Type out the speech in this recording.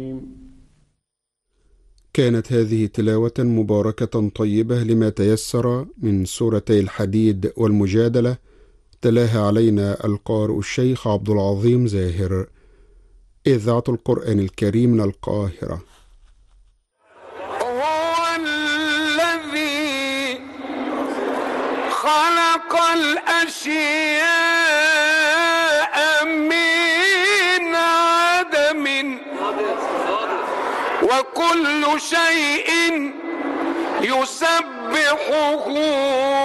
كانت هذه تلاوة مباركة طيبة لما تيسر من سورتي الحديد والمجادلة، تلاها علينا القارئ الشيخ عبد العظيم زاهر. إذاعة القرآن الكريم من القاهرة. هو الذي خلق الأشياء من عدم وكل شيء يسبحه